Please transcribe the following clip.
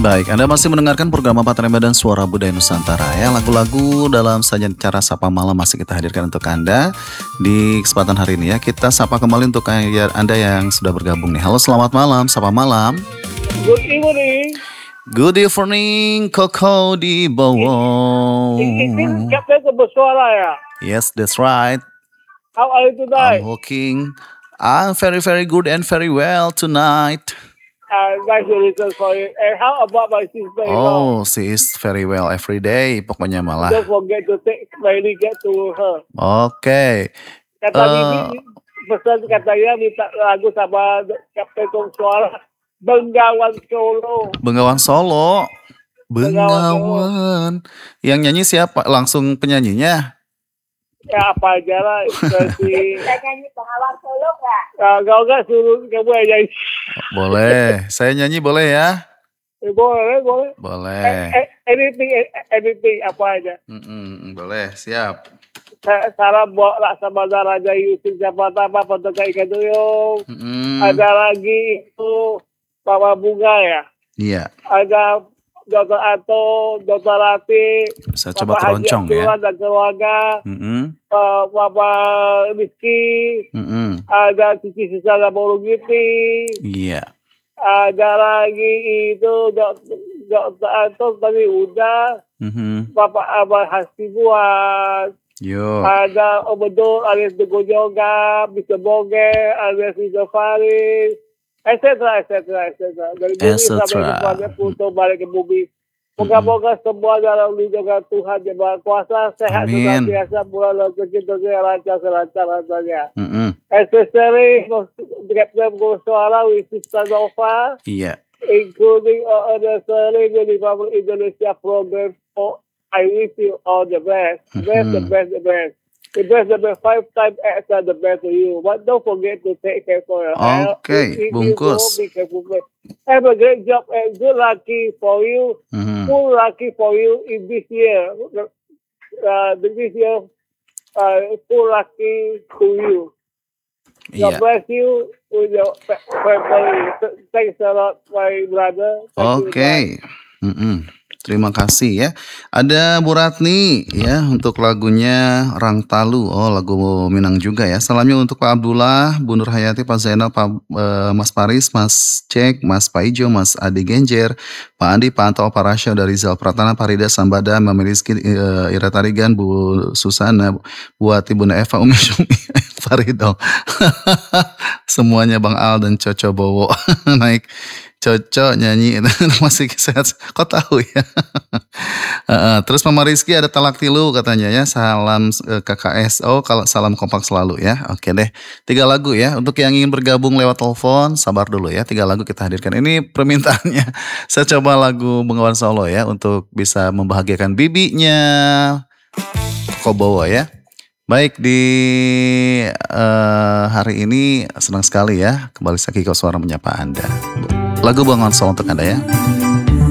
Baik, Anda masih mendengarkan program Apa Trema dan Suara Budaya Nusantara ya. Lagu-lagu dalam sajian cara sapa malam masih kita hadirkan untuk Anda di kesempatan hari ini ya. Kita sapa kembali untuk Anda yang sudah bergabung nih. Halo, selamat malam, sapa malam. Good evening. Good evening, Koko di bawah. Ini Captain bersuara ya? Yes, that's right. How are you tonight? I'm working. I'm very, very good and very well tonight. Nice to listen for you. And how about my sister? Oh, she is very well every day. Pokoknya malah. Don't forget to take Bailey get to her. Oke. Kata Bibi pesan katanya minta lagu sama Captain Suara Bengawan Solo. Bengawan Solo. Bengawan. Yang nyanyi siapa? Langsung penyanyinya? Ya apa aja lah. Bisa nyanyi Bengawan Solo nggak? Kalau nggak suruh kamu yang nyanyi. Boleh. Saya nyanyi boleh ya? Boleh. Boleh. Anything apa aja. Boleh, siap. Salam buat Laksamana Raja Yusuf Japatama Pentegak Ikan Duyung. Ada lagi itu Mama Bunga ya. Iya. Ada Dr. Anto, Dr. Rati, Saya coba keroncong ya. Dan keluarga. Mama Rizky. Ada Cici Susana Borugiti. Iya. Ada lagi itu Dr. Anto tadi udah. Bapak Abah Hasibuan. Yo. Ada Obedor alias Dugo Yoga, Bisa Boge, alias Bisa Faris, etc. Dari bumi sampai kepada Pluto balik ke bumi. Moga-moga semua dalam lindungan Tuhan yang Maha Kuasa, sehat senantiasa, bulan rezeki lancar selancar-lancarnya. Especially Captain Suara with Sister Nova, including other Sering the Republic Indonesia program. I wish you all the best. The best. The best 5 times extra the best to you. But don't forget to take care for your health. Okay, bungkus. Have a great job and good lucky for you. Full lucky for you in this year. This year, full lucky to you. God bless you with your family. Thanks a lot, my brother. Okay. Terima kasih ya. Ada Bu Ratni ya untuk lagunya Rang Talu. Oh, lagu Minang juga ya. Salamnya untuk Pak Abdullah, Bu Nur Hayati, Pak Zainal, Pak Mas Paris, Mas Cek, Mas Paijo, Mas Adi Genjer, Pak Andi, Pak Anto, Pak Rasya dari Zal Pratana, Pak Rida Sambada, Mami Rizky, Ira Tarigan, Bu Susana, Bu Ati, Bunda Eva, Umi Syumi, Faridong. Semuanya Bang Al dan Coco Bowo naik. Coco nyanyi masih sehat. Kok tahu ya? Terus Mama Rizky ada talak tilu katanya ya. Salam KKSO, kalau salam kompak selalu ya. Oke deh. 3 lagu ya. Untuk yang ingin bergabung lewat telepon, sabar dulu ya. 3 lagu kita hadirkan. Ini permintaannya. Saya coba lagu Bengawan Solo ya untuk bisa membahagiakan bibinya Kobowo ya. Baik, di hari ini senang sekali ya kembali Sakiko Suara menyapa Anda. Lagu Bengawan Solo untuk Anda ya.